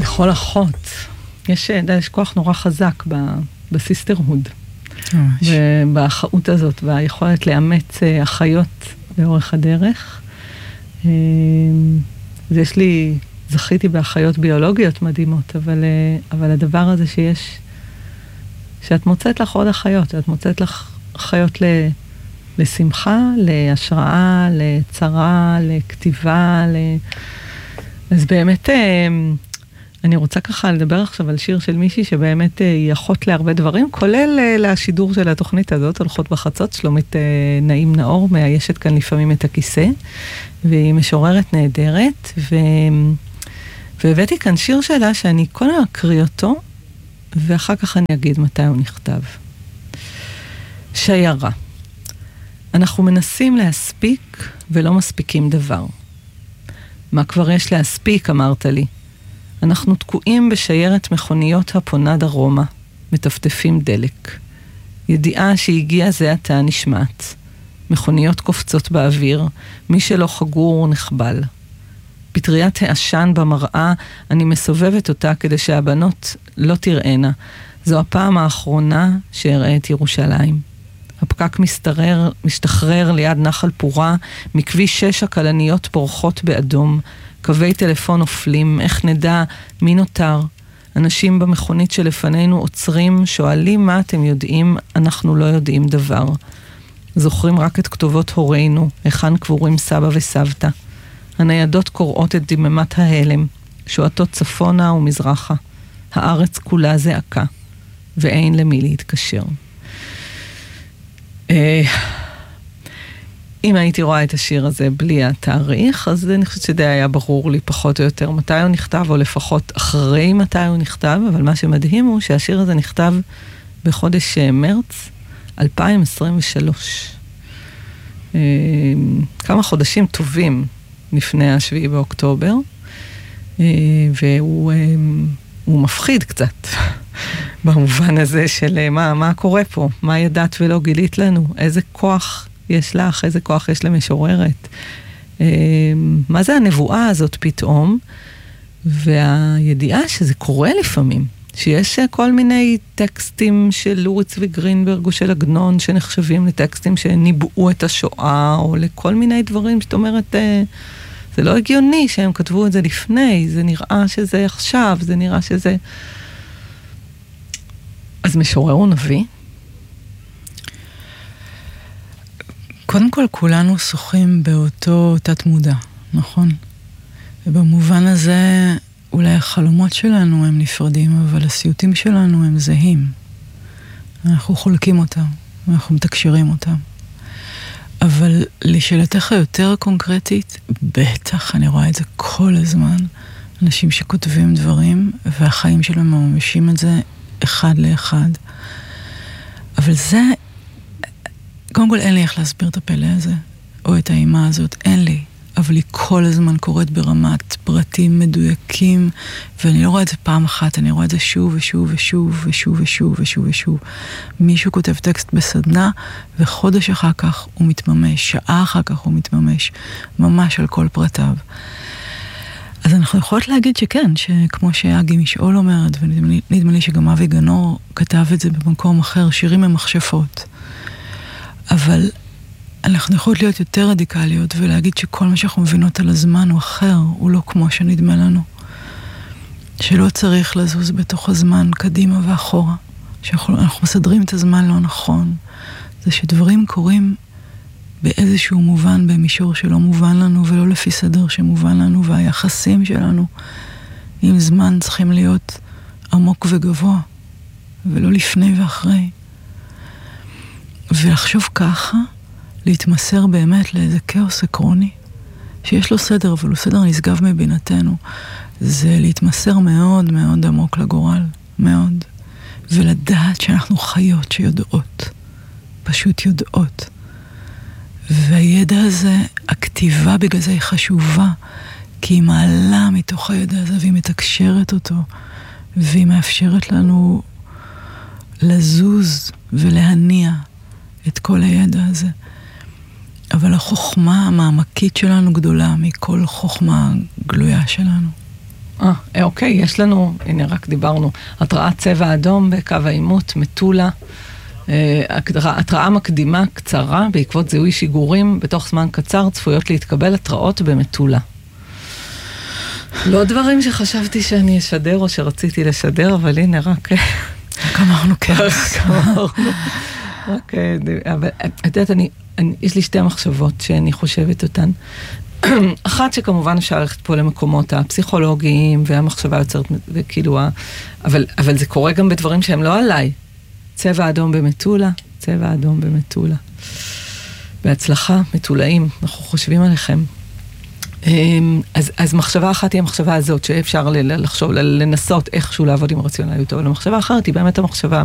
לכל אחות. יש כוח נורא חזק בסיסטרהוד. ובאחאות הזאת, והיכולת לאמץ אחיות לאורך הדרך. זכיתי באחיות ביולוגיות מדהימות, אבל הדבר הזה שאת מוצאת לך עוד אחיות, שאת מוצאת לך אחיות לשמחה, להשראה, לצרה, לכתיבה, אז באמת, אני רוצה ככה לדבר עכשיו על שיר של מישהי שבאמת היא אחות להרבה דברים, כולל לשידור של התוכנית הזאת, הולכות בחצות, שלומית נעים נאור, מאיישת כאן לפעמים את הכיסא, והיא משוררת נהדרת, והבאתי כאן שיר שלה שאני קודם אקריא אותו, ואחר כך אני אגיד מתי הוא נכתב. שיירה. אנחנו מנסים להספיק ולא מספיקים דבר. מה כבר יש להספיק, אמרת לי. אנחנו תקועים בשיירת מכוניות הפונה דרומה, מטפטפים דלק. ידיעה שהגיע זה עתה נשמעת. מכוניות קופצות באוויר, מי שלא חגור נחבל. פטריית העשן במראה, אני מסובבת אותה כדי שהבנות לא תראינה. זו הפעם האחרונה שאראה את ירושלים. הפקק משתחרר ליד נחל פורה, מכביש 6 הכלניות פורחות באדום, קווי טלפון נופלים, איך נדע מי נותר? אנשים במכונית שלפנינו עוצרים, שואלים מה אתם יודעים, אנחנו לא יודעים דבר. זוכרים רק את כתובות הורינו, היכן קבורים סבא וסבתא. הניידות קוראות את דממת ההלם, שועטות צפונה ומזרחה. הארץ כולה זעקה, ואין למי להתקשר. אם הייתי רואה את השיר הזה בלי התאריך, אז אני חושבת שזה היה ברור לי פחות או יותר מתי הוא נכתב, או לפחות אחרי מתי הוא נכתב, אבל מה שמדהים הוא שהשיר הזה נכתב בחודש מרץ 2023. כמה חודשים טובים לפני ה7 באוקטובר, והוא מפחיד קצת, במובן הזה של מה קורה פה, מה ידעת ולא גילית לנו, איזה כוח יש לך, איזה כוח יש למשוררת. מה זה הנבואה הזאת פתאום? והידיעה שזה קורה לפעמים, שיש כל מיני טקסטים של אורי צבי גרינברג או של עגנון שנחשבים לטקסטים שניבאו את השואה, או לכל מיני דברים שאת אומרת, זה לא הגיוני שהם כתבו את זה לפני, זה נראה שזה עכשיו, זה נראה שזה... אז משורר הוא נביא? קודם כל, כולנו שוחים באותו תת מודע, נכון? ובמובן הזה, אולי החלומות שלנו הם נפרדים, אבל הסיוטים שלנו הם זהים. אנחנו חולקים אותם, אנחנו מתקשרים אותם. אבל לשאלתך היותר קונקרטית, בטח אני רואה את זה כל הזמן, אנשים שכותבים דברים, והחיים שלהם מממשים את זה אחד לאחד. אבל זה... קודם כל אין לי איך להסביר את הפלא הזה, או את האימה הזאת, אין לי. אבל היא כל הזמן קורית ברמת פרטים מדויקים, ואני לא רואה את זה פעם אחת, אני רואה את זה שוב ושוב ושוב ושוב ושוב ושוב ושוב. מישהו כותב טקסט בסדנה, וחודש אחר כך הוא מתממש, שעה אחר כך הוא מתממש, ממש על כל פרטיו. אז אנחנו יכולות להגיד שכן, שכמו שאגי משאול אומרת, ונדמה לי שגם אבי גנור כתב את זה במקום אחר, שירים הם מכשפות. אבל אנחנו יכולות להיות יותר רדיקליות ולהגיד שכל מה שאנחנו מבינות על הזמן הוא אחר, הוא לא כמו שנדמה לנו. שלא צריך לזוז בתוך הזמן קדימה ואחורה. שאנחנו מסדרים את הזמן לא נכון. זה שדברים קורים באיזשהו מובן, במישור שלא מובן לנו ולא לפי סדר שמובן לנו, והיחסים שלנו עם זמן צריכים להיות עמוק וגבוה, ולא לפני ואחרי. ולחשוב ככה, להתמסר באמת לאיזה כאוס עקרוני, שיש לו סדר, אבל הוא סדר נשגב מבינתנו, זה להתמסר מאוד מאוד עמוק לגורל, מאוד. ולדעת שאנחנו חיות שיודעות, פשוט יודעות. והידע הזה, הכתיבה בגלל זה היא חשובה, כי היא מעלה מתוך הידע הזה, והיא מתקשרת אותו, והיא מאפשרת לנו לזוז ולהניע את כל הידע הזה. אבל החוכמה המעמקית שלנו גדולה מכל חוכמה גלויה שלנו. אוקיי, יש לנו, הנה רק דיברנו, התראת צבע אדום בקו העימות, מטולה, התראה מקדימה קצרה, בעקבות זיהוי שיגורים, בתוך זמן קצר צפויות להתקבל התראות במטולה. לא דברים שחשבתי שאני אשדר או שרציתי לשדר, אבל הנה רק... רק אמרנו כן. אבל את יודעת, יש לי שתי מחשבות שאני חושבת אותן. אחת שכמובן אפשר ללכת פה למקומות הפסיכולוגיים והמחשבה יוצרת, וכאילו, אבל זה קורה גם בדברים שהם לא עליי. צבע אדום במטולה, צבע אדום במטולה. בהצלחה, מטולאים, אנחנו חושבים עליכם. אז מחשבה אחת היא המחשבה הזאת, שאפשר לחשוב, לנסות איכשהו לעבוד עם רציונליות, אבל המחשבה האחרת היא באמת המחשבה